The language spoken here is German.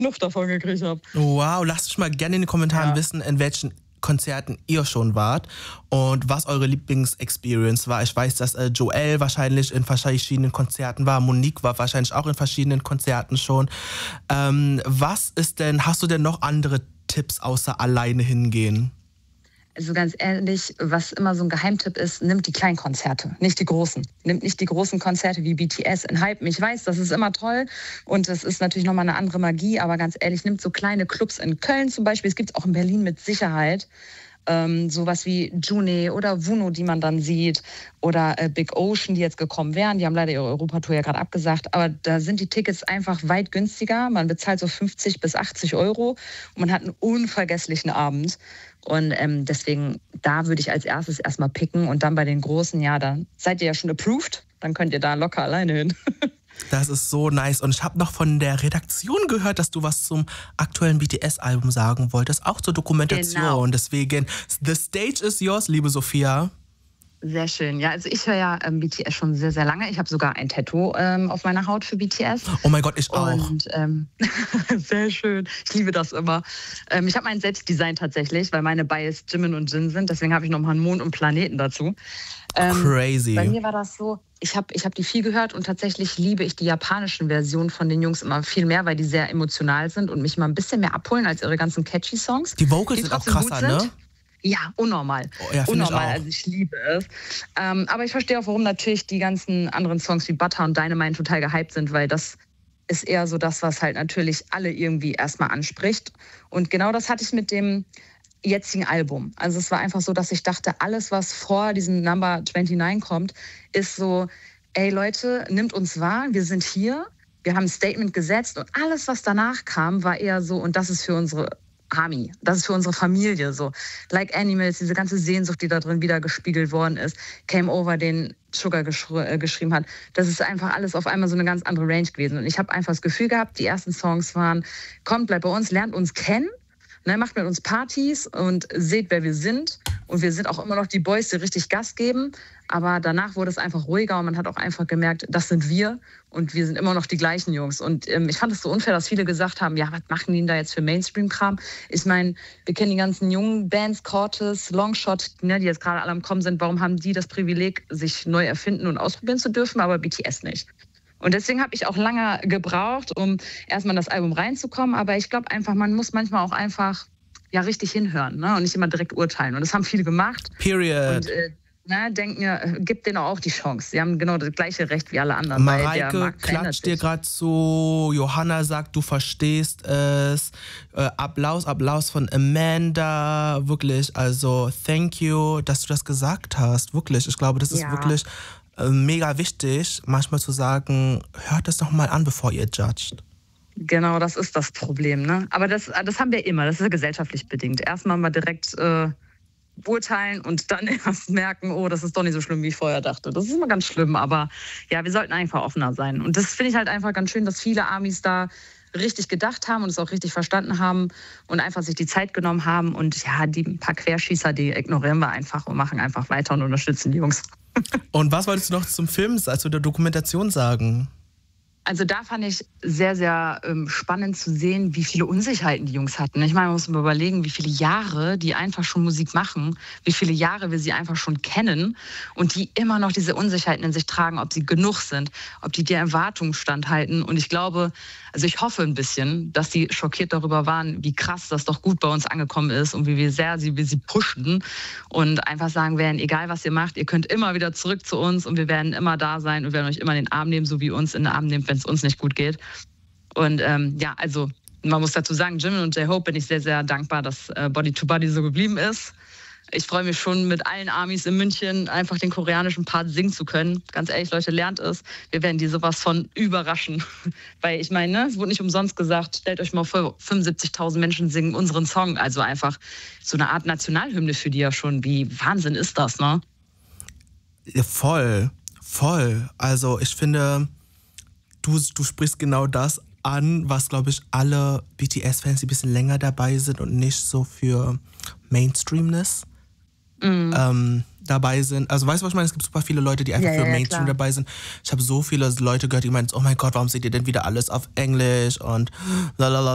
genug davon gekriegt habe. Wow, lasst mich mal gerne in den Kommentaren wissen, in welchen Konzerten ihr schon wart und was eure Lieblingsexperience war. Ich weiß, dass Joel wahrscheinlich in verschiedenen Konzerten war, Monique war wahrscheinlich auch in verschiedenen Konzerten schon. Was ist denn, hast du denn noch andere Tipps außer alleine hingehen? Also ganz ehrlich, was immer so ein Geheimtipp ist, nimmt die kleinen Konzerte, nicht die großen. Nimmt nicht die großen Konzerte wie BTS in Hype. Ich weiß, das ist immer toll und es ist natürlich nochmal eine andere Magie, aber ganz ehrlich, nimmt so kleine Clubs in Köln zum Beispiel. Es gibt es auch in Berlin mit Sicherheit. Sowas wie June oder Wuno, die man dann sieht, oder Big Ocean, die jetzt gekommen wären. Die haben leider ihre Europatour ja gerade abgesagt, aber da sind die Tickets einfach weit günstiger. Man bezahlt so 50 bis 80 Euro und man hat einen unvergesslichen Abend. Und deswegen, da würde ich als erstes erstmal picken und dann bei den Großen, ja, da seid ihr ja schon approved, dann könnt ihr da locker alleine hin. Das ist so nice. Und ich habe noch von der Redaktion gehört, dass du was zum aktuellen BTS-Album sagen wolltest, auch zur Dokumentation. Genau. Deswegen, the stage is yours, liebe Sophia. Sehr schön. Ja, also ich höre ja BTS schon sehr, sehr lange. Ich habe sogar ein Tattoo auf meiner Haut für BTS. Oh mein Gott, ich auch. Und sehr schön. Ich liebe das immer. Ich habe meinen selbst designt tatsächlich, weil meine Bias Jimin und Jin sind. Deswegen habe ich nochmal einen Mond und Planeten dazu. Crazy. Bei mir war das so, ich hab die viel gehört und tatsächlich liebe ich die japanischen Versionen von den Jungs immer viel mehr, weil die sehr emotional sind und mich mal ein bisschen mehr abholen als ihre ganzen catchy Songs. Die Vocals sind auch krasser, ne? Ja, unnormal. Oh, ja, unnormal, also ich liebe es. Aber ich verstehe auch, warum natürlich die ganzen anderen Songs wie Butter und Dynamite total gehypt sind, weil das ist eher so das, was halt natürlich alle irgendwie erstmal anspricht. Und genau das hatte ich mit dem jetzigen Album. Also es war einfach so, dass ich dachte, alles, was vor diesem Number 29 kommt, ist so, ey Leute, nimmt uns wahr, wir sind hier, wir haben ein Statement gesetzt und alles, was danach kam, war eher so, und das ist für unsere Army, das ist für unsere Familie so. Like Animals, diese ganze Sehnsucht, die da drin wieder gespiegelt worden ist, Came Over, den Sugar geschrieben hat, das ist einfach alles auf einmal so eine ganz andere Range gewesen. Und ich habe einfach das Gefühl gehabt, die ersten Songs waren, kommt, bleibt bei uns, lernt uns kennen, ne, macht mit uns Partys und seht, wer wir sind. Und wir sind auch immer noch die Boys, die richtig Gas geben. Aber danach wurde es einfach ruhiger und man hat auch einfach gemerkt, das sind wir und wir sind immer noch die gleichen Jungs. Und ich fand es so unfair, dass viele gesagt haben, ja, was machen die denn da jetzt für Mainstream-Kram? Ich meine, wir kennen die ganzen jungen Bands, Cortis, Longshot, ne, die jetzt gerade alle am Kommen sind. Warum haben die das Privileg, sich neu erfinden und ausprobieren zu dürfen, aber BTS nicht? Und deswegen habe ich auch lange gebraucht, um erstmal in das Album reinzukommen. Aber ich glaube einfach, man muss manchmal auch einfach richtig hinhören, ne? Und nicht immer direkt urteilen. Und das haben viele gemacht. Period. Und denken mir, gib denen auch die Chance. Sie haben genau das gleiche Recht wie alle anderen. Mareike klatscht dir gerade so. Johanna sagt, du verstehst es. Applaus von Amanda. Wirklich, also thank you, dass du das gesagt hast. Wirklich, ich glaube, das ist wirklich mega wichtig, manchmal zu sagen, hört es doch mal an, bevor ihr judgt. Genau, das ist das Problem, ne? Aber das haben wir immer, das ist ja gesellschaftlich bedingt. Erstmal mal direkt beurteilen und dann erst merken, oh, das ist doch nicht so schlimm, wie ich vorher dachte. Das ist immer ganz schlimm, aber ja, wir sollten einfach offener sein. Und das finde ich halt einfach ganz schön, dass viele Amis da richtig gedacht haben und es auch richtig verstanden haben und einfach sich die Zeit genommen haben. Und ja, die paar Querschießer, die ignorieren wir einfach und machen einfach weiter und unterstützen die Jungs. Und was wolltest du noch zum Film, also der Dokumentation sagen? Also da fand ich sehr, sehr spannend zu sehen, wie viele Unsicherheiten die Jungs hatten. Ich meine, man muss mal überlegen, wie viele Jahre die einfach schon Musik machen, wie viele Jahre wir sie einfach schon kennen und die immer noch diese Unsicherheiten in sich tragen, ob sie genug sind, ob die der Erwartungen standhalten. Und ich glaube, also ich hoffe ein bisschen, dass die schockiert darüber waren, wie krass das doch gut bei uns angekommen ist und wie sehr wir sie pushen und einfach sagen werden, egal was ihr macht, ihr könnt immer wieder zurück zu uns und wir werden immer da sein und werden euch immer in den Arm nehmen, so wie uns in den Arm nehmen, wenn es uns nicht gut geht. Und also man muss dazu sagen, Jimin und J-Hope bin ich sehr, sehr dankbar, dass Body to Body so geblieben ist. Ich freue mich schon, mit allen Amis in München einfach den koreanischen Part singen zu können. Ganz ehrlich, Leute, lernt es. Wir werden die sowas von überraschen. Weil ich meine, ne, es wurde nicht umsonst gesagt, stellt euch mal vor, 75.000 Menschen singen unseren Song. Also einfach so eine Art Nationalhymne für die ja schon. Wie Wahnsinn ist das, ne? Ja, voll. Also ich finde, du sprichst genau das an, was, glaube ich, alle BTS-Fans, die ein bisschen länger dabei sind und nicht so für Mainstreamness dabei sind. Also weißt du, was ich meine? Es gibt super viele Leute, die einfach für Mainstream dabei sind. Ich habe so viele Leute gehört, die meinen, oh mein Gott, warum seht ihr denn wieder alles auf Englisch und lalala.